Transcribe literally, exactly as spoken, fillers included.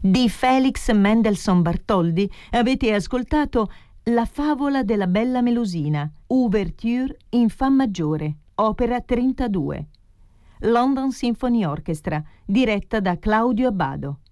Di Felix Mendelssohn Bartholdy avete ascoltato La favola della bella Melusina, Ouverture in Fa maggiore, opera trentadue. London Symphony Orchestra, diretta da Claudio Abbado.